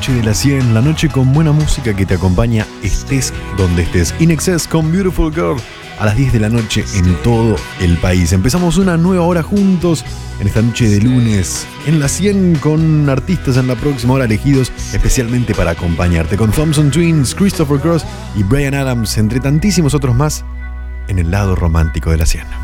noche de la 100, la noche con buena música que te acompaña estés donde estés. In Excess con Beautiful Girl a las 10 de la noche en todo el país. Empezamos una nueva hora juntos en esta noche de lunes en la 100 con artistas en la próxima hora elegidos especialmente para acompañarte con Thompson Twins, Christopher Cross y Bryan Adams, entre tantísimos otros más en el lado romántico de la 100.